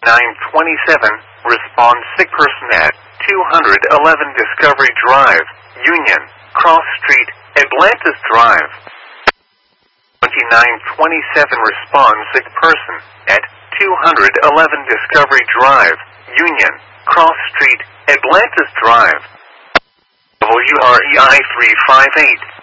2927, respond sick person at 211 Discovery Drive, Union, Cross Street, Atlantis Drive. 2927, respond sick person at 211 Discovery Drive, Union, Cross Street, Atlantis Drive. WREI 358.